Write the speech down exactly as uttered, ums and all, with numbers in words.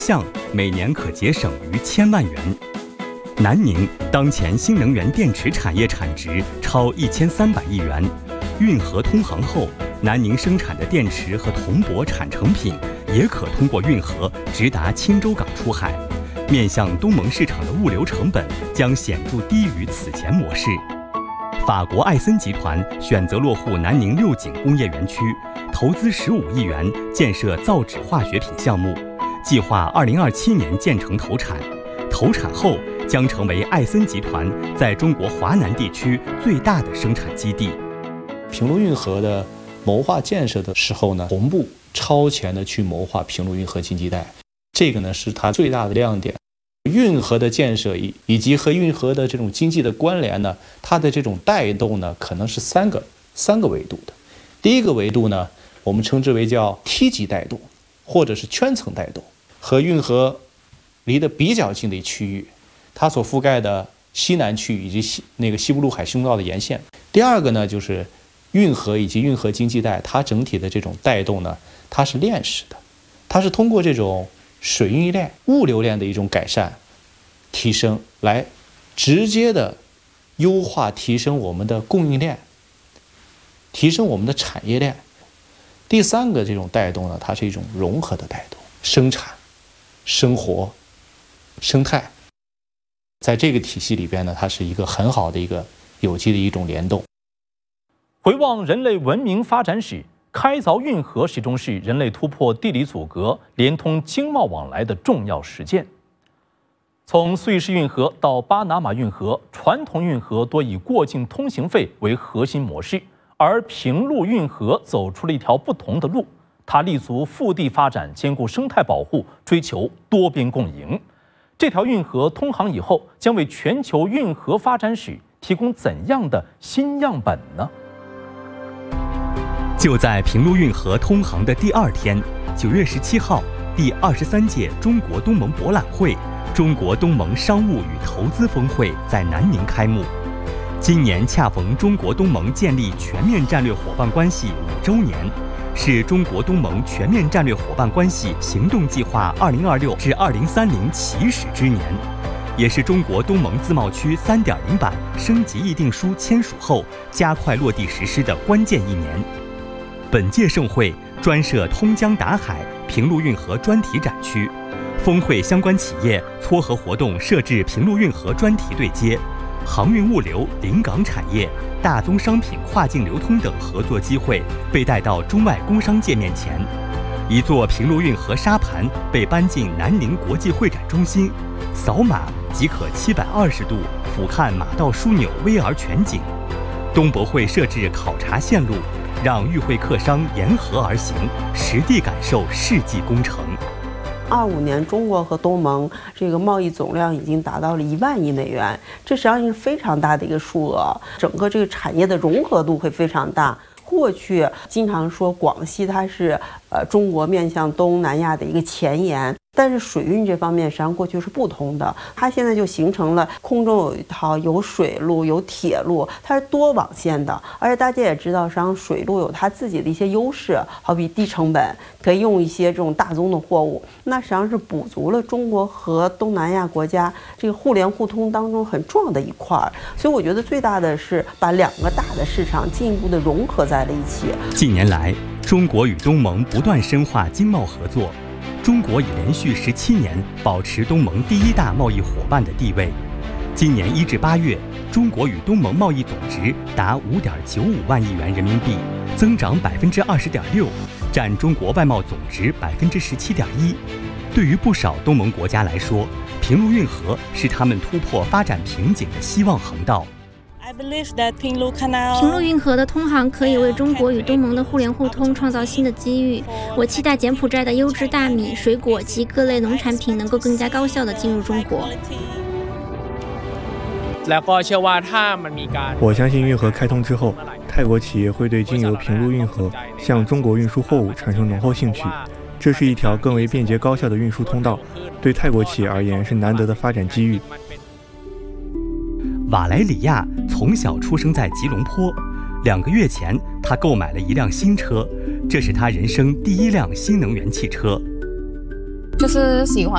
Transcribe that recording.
项每年可节省逾千万元。南宁当前新能源电池产业产值超一千三百亿元。运河通航后，南宁生产的电池和铜箔产成品也可通过运河直达青州港出海，面向东盟市场的物流成本将显著低于此前模式。法国艾森集团选择落户南宁六井工业园区，投资十五亿元建设造纸化学品项目，计划二零二七年建成投产。投产后将成为艾森集团在中国华南地区最大的生产基地。 平陆运河的谋划建设的时候呢，同步超前的去谋划平陆运河经济带，这个呢是它最大的亮点。运河的建设以以及和运河的这种经济的关联呢，它的这种带动呢，可能是三个三个维度的。第一个维度呢，我们称之为叫梯级带动，或者是圈层带动，和运河离得比较近的区域，它所覆盖的西南区域以及西那个西部陆海兄道的沿线。第二个呢，就是运河以及运河经济带，它整体的这种带动呢，它是链式的，它是通过这种水运链、物流链的一种改善、提升，来直接的优化、提升我们的供应链，提升我们的产业链。第三个这种带动呢，它是一种融合的带动，生产、生活、生态，在这个体系里边呢，它是一个很好的一个有机的一种联动。 回望人类文明发展史，开凿运河始终是人类突破地理阻隔、连通经贸往来的重要实践。从苏伊士运河到巴拿马运河，传统运河多以过境通行费为核心模式，而平陆运河走出了一条不同的路。它立足腹地发展，兼顾生态保护，追求多边共赢。这条运河通航以后，将为全球运河发展史提供怎样的新样本呢？ 就在平陆运河通航的第二天，九月十七号，第二十三届中国东盟博览会、中国东盟商务与投资峰会在南宁开幕。今年恰逢中国东盟建立全面战略伙伴关系五周年，是中国东盟全面战略伙伴关系行动计划二零二六至二零三零起始之年，也是中国东盟自贸区 三点零 版升级议定书签署后加快落地实施的关键一年。本届盛会专设通江达海平陆运河专题展区，峰会相关企业撮合活动设置平陆运河专题对接，航运物流、临港产业、大宗商品跨境流通等合作机会被带到中外工商界面前。一座平陆运河沙盘被搬进南宁国际会展中心，扫码即可七百二十度俯瞰马道枢纽 V R 全景。东博会设置考察线路，让与会客商沿河而行，实地感受世纪工程。 二五年，中国和东盟这个贸易总量已经达到了一万亿美元，这实际上是非常大的一个数额，整个这个产业的融合度会非常大。过去经常说广西它是呃中国面向东南亚的一个前沿，但是水运这方面实际上过去是不通的，它现在就形成了空中有一套，有水路有铁路，它是多网线的。而且大家也知道，实际上水路有它自己的一些优势，好比低成本，可以用一些这种大宗的货物，那实际上是补足了中国和东南亚国家这个互联互通当中很重要的一块。所以我觉得最大的是把两个大的市场进一步的融合在了一起。 近年来，中国与东盟不断深化经贸合作，中国已连续十七年保持东盟第一大贸易伙伴的地位。今年一至八月，中国与东盟贸易总值达五点九五万亿元人民币，增长百分之二十点六，占中国外贸总值百分之十七点一。对于不少东盟国家来说，平陆运河是他们突破发展瓶颈的希望航道。 平陆运河的通航可以为中国与东盟的互联互通创造新的机遇。我期待柬埔寨的优质大米、水果及各类农产品能够更加高效地进入中国。 我相信运河开通之后，泰国企业会对经由平陆运河向中国运输货物产生浓厚兴趣。这是一条更为便捷高效的运输通道，对泰国企业而言是难得的发展机遇。 瓦莱里亚从小出生在吉隆坡，两个月前他购买了一辆新车，这是他人生第一辆新能源汽车。 就是喜欢